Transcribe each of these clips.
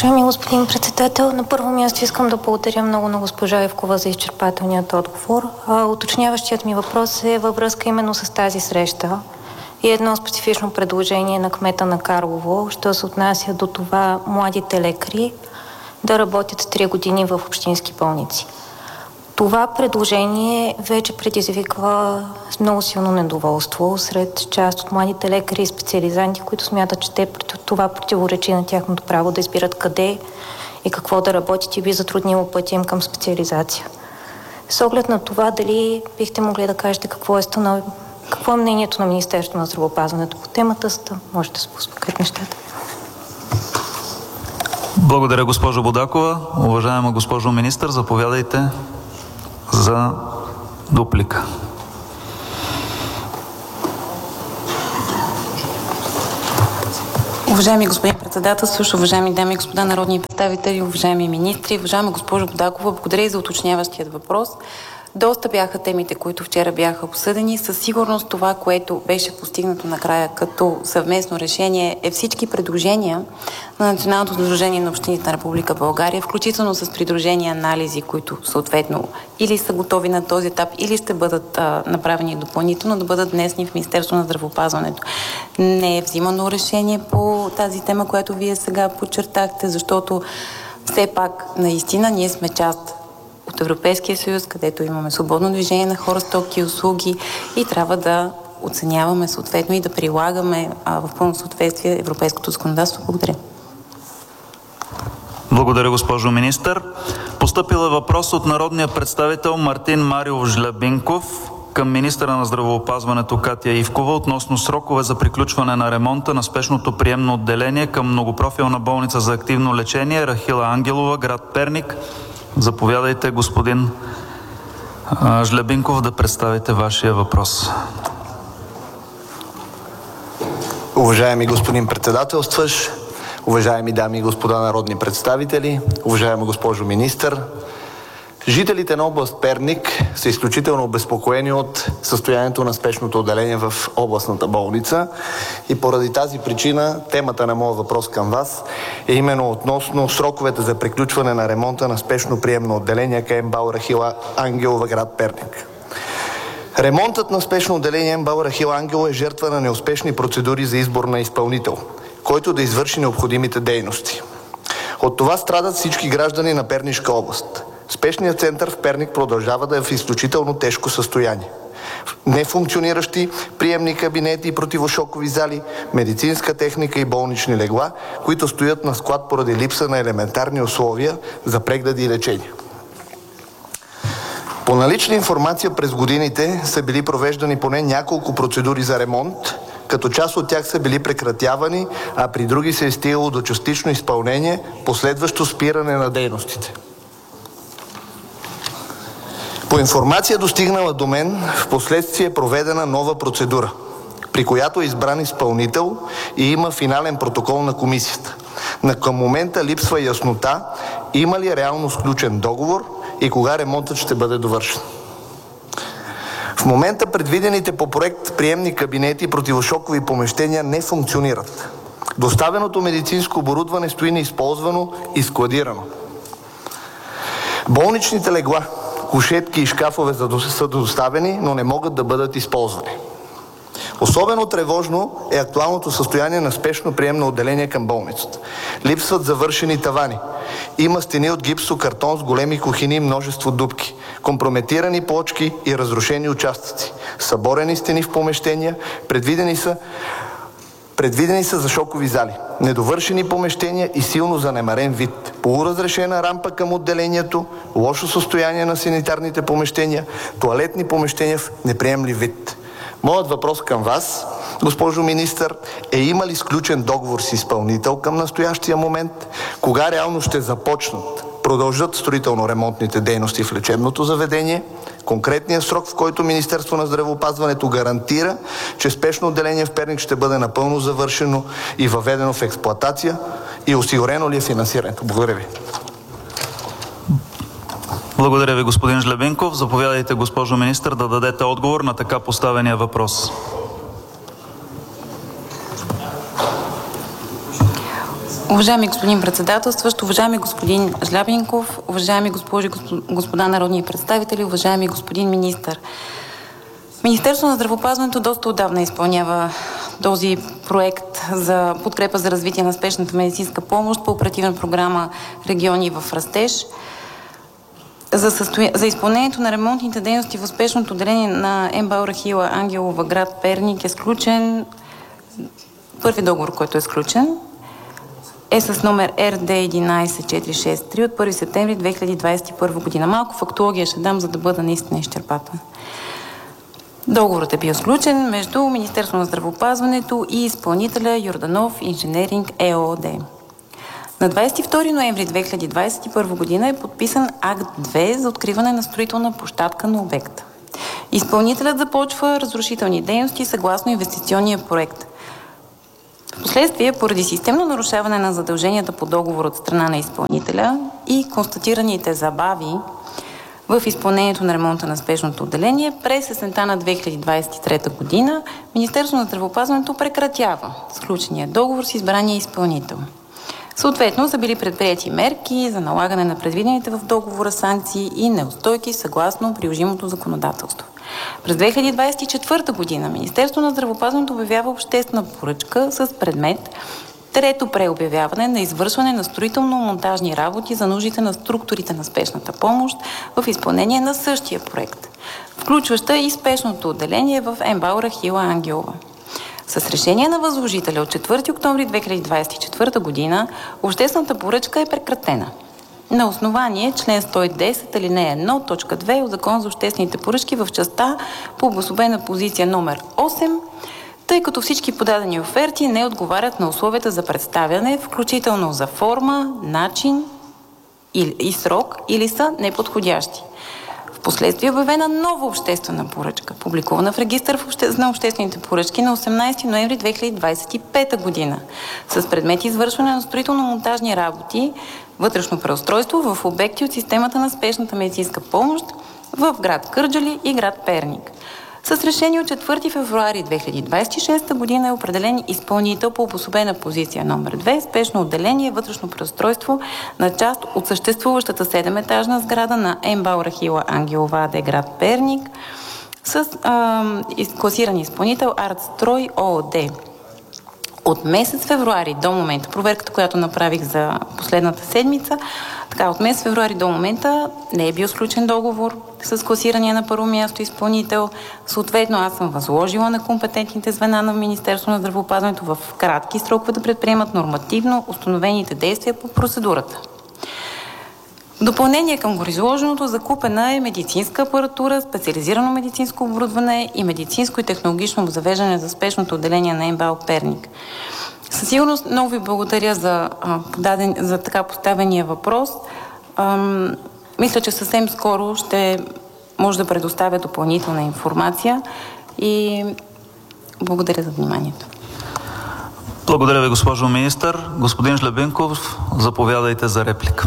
Уважаеми господин председател, на първо място искам да благодаря много на госпожа Ивкова за изчерпателният отговор. Уточняващият ми въпрос е във връзка именно с тази среща и едно специфично предложение на кмета на Карлово, що се отнася до това младите лекари да работят 3 години в общински болници. Това предложение вече предизвиква много силно недоволство сред част от младите лекари и специализанти, които смятат, че това противоречи на тяхното право да избират къде и какво да работят и би затруднило пътя им към специализация. С оглед на това, дали бихте могли да кажете какво е мнението на Министерството на здравеопазването по темата, за да може да се успокоят нещата? Благодаря, госпожо Будакова. Уважаема госпожо министър, заповядайте за дуплика. Уважаеми господин председател, уважаеми дами и господа народни представители, уважаеми министри, уважаема госпожо Будакова, благодаря и за уточняващият въпрос. Доста бяха темите, които вчера бяха обсъдени. Със сигурност това, което беше постигнато накрая като съвместно решение, е всички предложения на Националното сдружение на общините на Република България, включително с придружени анализи, които съответно или са готови на този етап, или ще бъдат направени допълнително, да бъдат внесени в Министерството на здравеопазването. Не е взимано решение по тази тема, която вие сега подчертахте, защото все пак наистина ние сме част от Европейския съюз, където имаме свободно движение на хора, стоки и услуги и трябва да оценяваме съответно и да прилагаме в пълно съответствие европейското законодателство. Благодаря. Благодаря, госпожо министър. Постъпил е въпрос от народния представител Мартин Мариов Жлебинков към министъра на здравеопазването Катя Ивкова относно срокове за приключване на ремонта на спешното приемно отделение към многопрофилна болница за активно лечение Рахила Ангелова, град Перник. Заповядайте, господин Жлебинков, да представите вашия въпрос. Уважаеми господин председателстващ, уважаеми дами и господа народни представители, уважаема госпожо министър, жителите на област Перник са изключително обезпокоени от състоянието на спешното отделение в областната болница и поради тази причина темата на моя въпрос към вас е именно относно сроковете за приключване на ремонта на спешно приемно отделение КМБАЛ Рахила Ангелова, град Перник. Ремонтът на спешно отделение МБАЛ Рахила Ангелова е жертва на неуспешни процедури за избор на изпълнител, който да извърши необходимите дейности. От това страдат всички граждани на Пернишка област. Спешният център в Перник продължава да е в изключително тежко състояние. Нефункциониращи приемни кабинети и противошокови зали, медицинска техника и болнични легла, които стоят на склад поради липса на елементарни условия за прегледи и лечение. По налична информация през годините са били провеждани поне няколко процедури за ремонт, като част от тях са били прекратявани, а при други се е стигало до частично изпълнение, последващо спиране на дейностите. По информация, достигнала до мен, в последствие е проведена нова процедура, при която е избран изпълнител и има финален протокол на комисията. Към момента липсва яснота има ли реално сключен договор и кога ремонтът ще бъде довършен. В момента предвидените по проект приемни кабинети и противошокови помещения не функционират. Доставеното медицинско оборудване стои неизползвано и складирано. Болничните легла, кушетки и шкафове са доставени, но не могат да бъдат използвани. Особено тревожно е актуалното състояние на спешно приемно отделение към болницата. Липсват завършени тавани. Има стени от гипсокартон с големи кухини и множество дупки, компрометирани плочки и разрушени участъци, съборени стени в помещения, предвидени са за шокови зали, недовършени помещения и силно занемарен вид, полуразрешена рампа към отделението, лошо състояние на санитарните помещения, тоалетни помещения в неприемлив вид. Моят въпрос към вас, госпожо министър, е има ли сключен договор с изпълнител към настоящия момент? Кога реално ще продължат строително-ремонтните дейности в лечебното заведение? Конкретният срок, в който Министерство на здравеопазването гарантира, че спешно отделение в Перник ще бъде напълно завършено и въведено в експлоатация и осигурено ли е финансирането? Благодаря ви. Благодаря ви, господин Жлебинков. Заповядайте, госпожо министър, да дадете отговор на така поставения въпрос. Уважаеми господин председателстващ, уважаеми господин Жлябинков, уважаеми госпожи и господа народни представители, уважаеми господин министър. Министерството на здравеопазването доста отдавна изпълнява този проект за подкрепа за развитие на спешната медицинска помощ по оперативна програма Региони в растеж. За изпълнението на ремонтните дейности в спешното отделение на МБАЛ Рахила Ангелова, град Перник, е сключен първи договор, който е сключен, е с номер РД11463 от 1 септември 2021 година. Малко фактология ще дам, за да бъда наистина изчерпателна. Договорът е бил сключен между Министерството на здравеопазването и изпълнителя Йорданов Инженеринг ЕООД. На 22 ноември 2021 година е подписан акт 2 за откриване на строителна площадка на обекта. Изпълнителят започва разрушителни дейности съгласно инвестиционния проект. Впоследствие, поради системно нарушаване на задълженията по договор от страна на изпълнителя и констатираните забави в изпълнението на ремонта на спешното отделение, през есента на 2023 година Министерството на здравеопазването прекратява сключения договор с избрания изпълнител. Съответно са били предприети мерки за налагане на предвидените в договора санкции и неустойки съгласно приложимото законодателство. През 2024 година Министерството на здравеопазването обявява обществена поръчка с предмет трето преобявяване на извършване на строително-монтажни работи за нуждите на структурите на спешната помощ в изпълнение на същия проект, включваща и спешното отделение в МБАЛ Рахила Ангелова. С решение на възложителя от 4 октомври 2024 година обществената поръчка е прекратена. На основание член 110, алинея 1, точка 2 от Закон за обществените поръчки в частта по обособена позиция номер 8, тъй като всички подадени оферти не отговарят на условията за представяне, включително за форма, начин и срок, или са неподходящи. Впоследствие е обявена нова обществена поръчка, публикувана в регистър на обществените поръчки на 18 ноември 2025 година, с предмет извършване на строително-монтажни работи, вътрешно преустройство в обекти от системата на спешната медицинска помощ в град Кърджали и град Перник. С решение от 4 февруари 2026 година е определен изпълнител по обособена позиция номер 2, спешно отделение, вътрешно преустройство на част от съществуващата 7-етажна сграда на МБАЛ Рахила Ангелова АД, град Перник, с класиран изпълнител Артстрой ООД. От месец февруари до момента, проверката, която направих за последната седмица, от месец февруари до момента не е бил сключен договор с класирания на първо място изпълнител. Съответно, аз съм възложила на компетентните звена на Министерството на здравеопазването в кратки срокове да предприемат нормативно установените действия по процедурата. В допълнение към горе-изложеното, закупена е медицинска апаратура, специализирано медицинско оборудване и медицинско и технологично завеждане за спешното отделение на МБАЛ Перник. Със сигурност много ви благодаря за така поставения въпрос. Мисля, че съвсем скоро ще може да предоставя допълнителна информация и благодаря за вниманието. Благодаря ви, госпожо министър. Господин Жлябинков, заповядайте за реплика.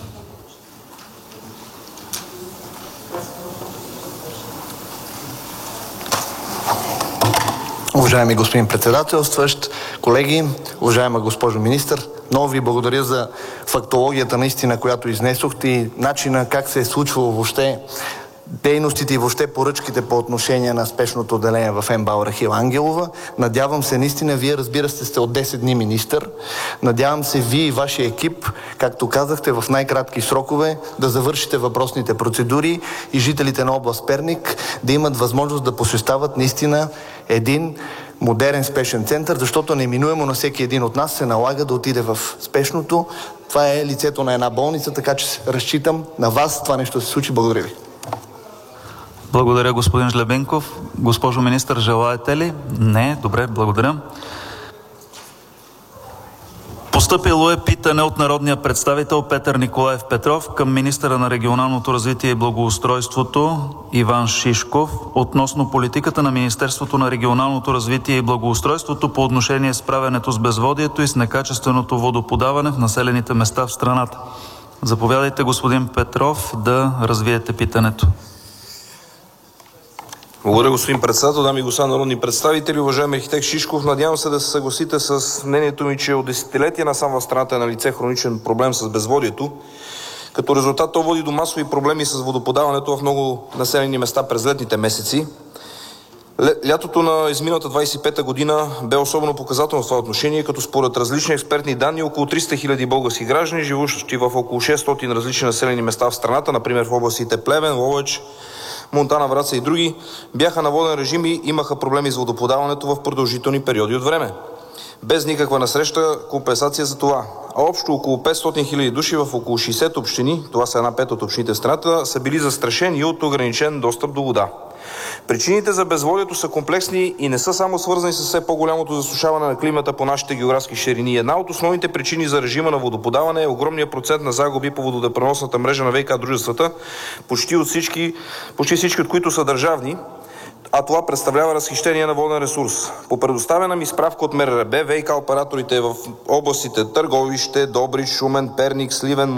Уважаеми господин председателстващ, колеги, уважаема госпожо министър, много ви благодаря за фактологията наистина, която изнесохте и начина как се е случвало въобще дейностите и въобще поръчките по отношение на спешното отделение в МБАЛ Рахила Ангелова. Надявам се наистина, вие разбира се сте от 10 дни министър, надявам се вие и вашия екип, както казахте, в най-кратки срокове да завършите въпросните процедури и жителите на област Перник да имат възможност да посещават наистина един модерен спешен център, защото неминуемо на всеки един от нас се налага да отиде в спешното. Това е лицето на една болница, така че разчитам на вас това нещо да се случи. Благодаря ви. Благодаря, господин Жлябинков. Госпожо министър, желаете ли? Не. Добре, благодаря. Постъпило е питане от народния представител Петър Николаев Петров към министъра на регионалното развитие и благоустройството Иван Шишков относно политиката на Министерството на регионалното развитие и благоустройството по отношение справянето с безводието и с некачественото водоподаване в населените места в страната. Заповядайте, господин Петров, да развиете питането. Благодаря, господин председател. Дами и господа народни представители, уважаеми архитект Шишков, надявам се да се съгласите с мнението ми, че от десетилетия насам в страната е налице хроничен проблем с безводието. Като резултат то води до масови проблеми с водоподаването в много населени места през летните месеци. Лятото на изминалата 25-та година бе особено показателно в това отношение, като според различни експертни данни около 300 хиляди български граждани, живущи в около 600 различни населени места в страната, например в областите Плевен, Ловеч, Монтана, Враца и други, бяха на воден режим и имаха проблеми с водоподаването в продължителни периоди от време. Без никаква насреща компенсация за това. А общо около 500 хиляди души в около 60 общини, това са 1/5 от общините в страната, са били застрашени от ограничен достъп до вода. Причините за безводието са комплексни и не са само свързани с все по-голямото засушаване на климата по нашите географски ширини. Една от основните причини за режима на водоподаване е огромният процент на загуби по водопреносната мрежа на ВиК дружествата, почти всички от които са държавни, а това представлява разхищение на воден ресурс. По предоставена ми справка от МРРБ, ВиК операторите в областите Търговище, Добрич, Шумен, Перник, Сливен,